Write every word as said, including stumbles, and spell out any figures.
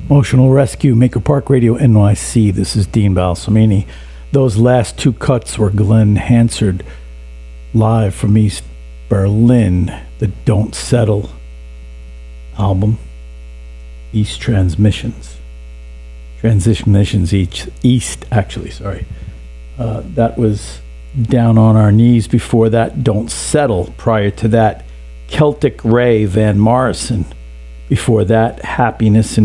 Emotional Rescue, Maker Park Radio N Y C. This is Dean Balsamini. Those last two cuts were Glenn Hansard, live from East Berlin, the Don't Settle album, East Transmissions. Transmissions East, East actually, sorry. Uh, that was Down on Our Knees. Before that, Don't Settle. Prior to that, Celtic Ray, Van Morrison. Before that, Happiness in